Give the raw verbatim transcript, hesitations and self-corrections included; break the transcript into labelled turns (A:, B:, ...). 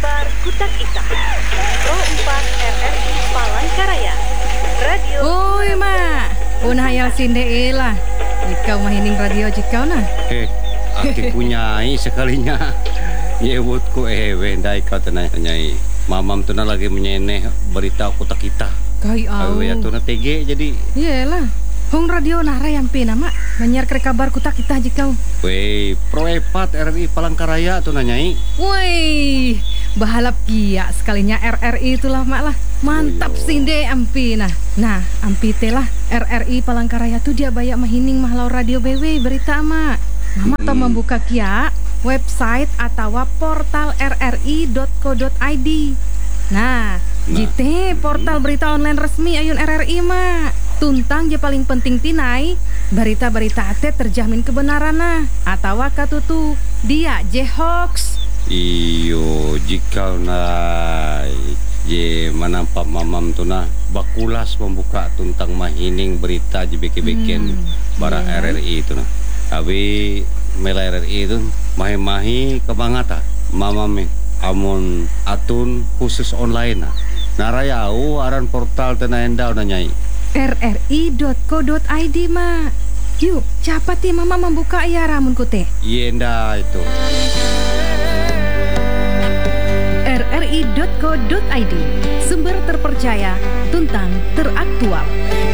A: Kabar Kutak Ita. Pro empat R R I Palangkaraya. Radio.
B: Oi mak, un hayal sinde lah. Jikau mahining radio jikau nah.
C: Eh, aki punyai sekalinya. Nyebutku eh wendai kau tenai nyai. Mamam tu na lagi menyeneh berita Kutak Ita.
B: Kai au.
C: Awe tu na T G jadi.
B: Iyalah. Hong radio nara yang pina mak. Banyak ke kabar Kutak Ita jikau.
C: Wei, Pro empat R R I Palangkaraya tu na nyai.
B: Woi, bahalap kia sekalinya R R I itulah mak lah. Mantap
C: Oh, iya.
B: sinde ampi nah. Nah, ampi telah R R I Palangkaraya tuh dia banyak mahining mahlau radio B W berita mak. Mama
C: Hmm.
B: tak membuka kia website atau portal r r i dot co dot i d. Nah,
C: Nah.
B: jite portal berita online resmi ayun R R I mak. Tuntang je paling penting tinai berita-berita ate terjamin kebenaran nah atau katutu dia je hoax.
C: Iyo, jika na je manampak mamam tu na bakulas membuka tentang mahining berita je beke-beken
B: Hmm,
C: bara
B: iya.
C: R R I itu na. Abi mela R R I itu mahi-mahi kebangata mamam amun atun khusus online na. Naraya au aran portal tena endau na nyai.
B: r r i dot co dot i d mak. Yuk, cepat ya mama membuka ya ramun kute.
C: Yenda itu.
B: r r i dot co dot i d, sumber terpercaya, tuntang teraktual.